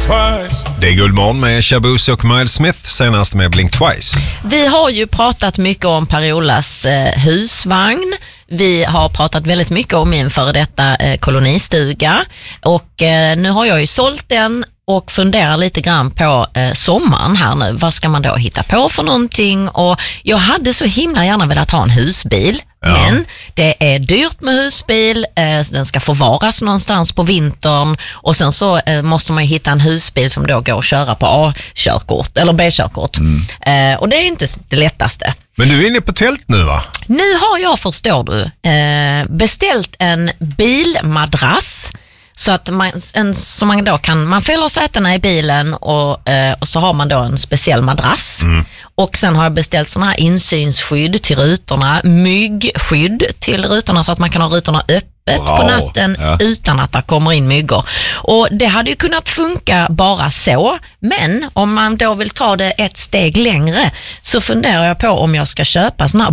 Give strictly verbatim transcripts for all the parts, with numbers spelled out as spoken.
twice. Det är Guldmorgon med Shaboos och Miles Smith, senast med Blink Twice. Vi har ju pratat mycket om Per-Olas eh, husvagn. Vi har pratat väldigt mycket om min före detta eh, kolonistuga. Och eh, nu har jag ju sålt den och funderar lite grann på eh, sommaren här nu. Vad ska man då hitta på för någonting? Och jag hade så himla gärna velat ha en husbil. Ja. Men det är dyrt med husbil, eh, den ska förvaras någonstans på vintern och sen så eh, måste man ju hitta en husbil som då går att köra på A-körkort eller B-körkort. Mm. Eh, och det är ju inte det lättaste. Men du är inne på tält nu, va? Nu har jag, förstår du, eh, beställt en bilmadrass. Så att man, en, så man då kan, man fäller sätena i bilen och, eh, och så har man då en speciell madrass. Mm. Och sen har jag beställt sådana här insynsskydd till rutorna, myggskydd till rutorna så att man kan ha rutorna öppet wow. på natten ja. utan att det kommer in myggor. Och det hade ju kunnat funka bara så, men om man då vill ta det ett steg längre så funderar jag på om jag ska köpa sådana här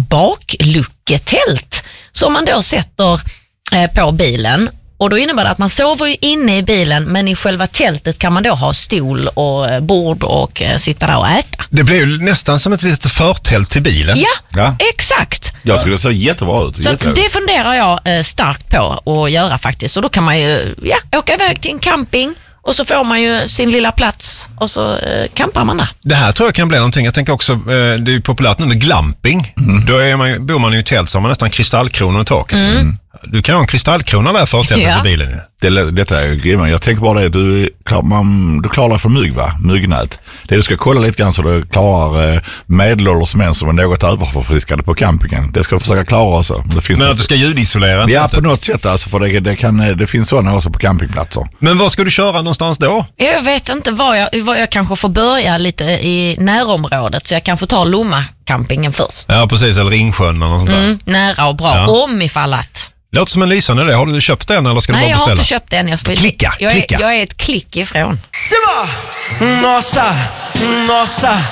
baklucketält som man då sätter eh, på bilen. Och då innebär det att man sover ju inne i bilen, men i själva tältet kan man då ha stol och bord och eh, sitta där och äta. Det blir ju nästan som ett litet förtält till bilen. Ja, ja. exakt. Jag tycker det ser jättebra ut. Så jättebra. det funderar jag eh, starkt på att göra faktiskt. Och då kan man ju ja, åka iväg till en camping och så får man ju sin lilla plats och så eh, campar man där. Det här tror jag kan bli någonting. Jag tänker också, eh, det är ju populärt nu med glamping. Mm. Då är man, bor man ju i tält så har man nästan kristallkronor i taket. Mm. Mm. Du kan ha en kristallkrona där för tältet ja. i bilen. Det, detta är ju grimma. Jag tänker bara det, du, man, du klarar dig för mygg, va? Myggnät. Det du ska kolla lite grann så du klarar eh, medelålders män som är något överförfriskade på campingen. Det ska du försöka klara också. Det finns Men något. Att du ska ljudisolera? Ja, på något sätt alltså, för det, det, kan, det finns sådana också på campingplatser. Men var ska du köra någonstans då? Jag vet inte var jag, var jag kanske får börja lite i närområdet, så jag kanske tar Lomma campingen först. Ja, precis, eller Ringsjön eller något sånt där. Mm, nära och bra, ja. om ifall att. Låter som en lysande det. Har du köpt den eller ska Nej, du bara beställa? Nej, jag har inte köpt den. Jag får... Klicka, jag klicka. Är, jag är ett klick ifrån. Nossa, nossa.